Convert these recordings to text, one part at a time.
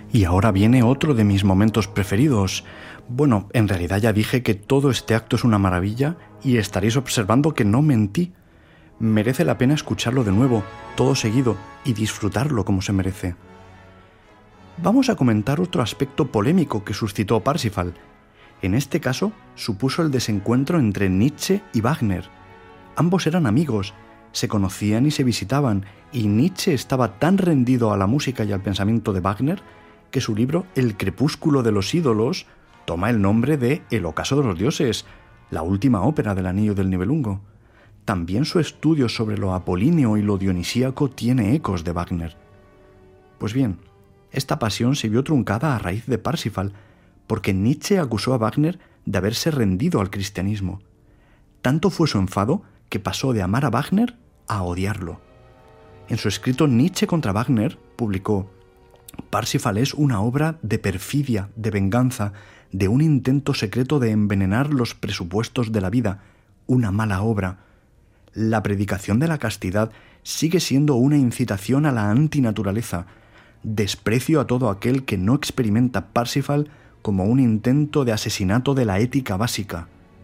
Y ahora viene otro de mis momentos preferidos. Bueno, en realidad ya dije que todo este acto es una maravilla y estaréis observando que no mentí. Merece la pena escucharlo de nuevo, todo seguido, y disfrutarlo como se merece. Vamos a comentar otro aspecto polémico que suscitó Parsifal. En este caso, supuso el desencuentro entre Nietzsche y Wagner. Ambos eran amigos, se conocían y se visitaban, y Nietzsche estaba tan rendido a la música y al pensamiento de Wagner que su libro El crepúsculo de los ídolos toma el nombre de El ocaso de los dioses, la última ópera del Anillo del Nibelungo. También su estudio sobre lo apolíneo y lo dionisíaco tiene ecos de Wagner. Pues bien, esta pasión se vio truncada a raíz de Parsifal, porque Nietzsche acusó a Wagner de haberse rendido al cristianismo. Tanto fue su enfado que pasó de amar a Wagner a odiarlo. En su escrito Nietzsche contra Wagner publicó: Parsifal es una obra de perfidia, de venganza, de un intento secreto de envenenar los presupuestos de la vida, una mala obra. La predicación de la castidad sigue siendo una incitación a la antinaturaleza, desprecio a todo aquel que no experimenta Parsifal como un intento de asesinato de la ética básica.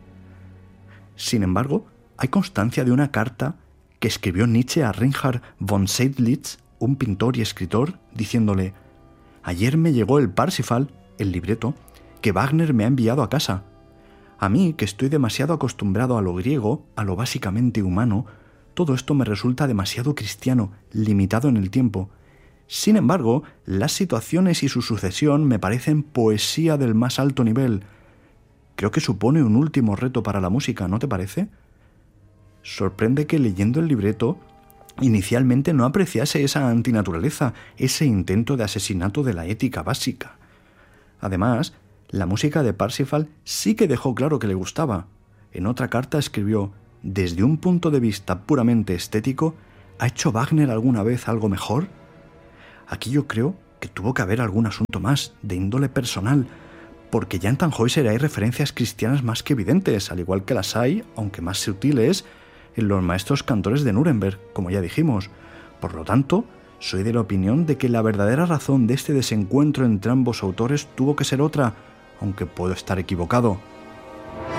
Sin embargo, hay constancia de una carta que escribió Nietzsche a Reinhard von Seydlitz, un pintor y escritor, diciéndole: ayer me llegó el Parsifal, el libreto, que Wagner me ha enviado a casa. A mí, que estoy demasiado acostumbrado a lo griego, a lo básicamente humano, todo esto me resulta demasiado cristiano, limitado en el tiempo. Sin embargo, las situaciones y su sucesión me parecen poesía del más alto nivel. Creo que supone un último reto para la música, ¿no te parece? Sorprende que leyendo el libreto inicialmente no apreciase esa antinaturaleza, ese intento de asesinato de la ética básica. Además, la música de Parsifal sí que dejó claro que le gustaba. En otra carta escribió: desde un punto de vista puramente estético, ¿ha hecho Wagner alguna vez algo mejor? Aquí yo creo que tuvo que haber algún asunto más, de índole personal, porque ya en Tannhäuser hay referencias cristianas más que evidentes, al igual que las hay, aunque más sutiles, en los maestros cantores de Nuremberg, como ya dijimos. Por lo tanto, soy de la opinión de que la verdadera razón de este desencuentro entre ambos autores tuvo que ser otra, aunque puedo estar equivocado.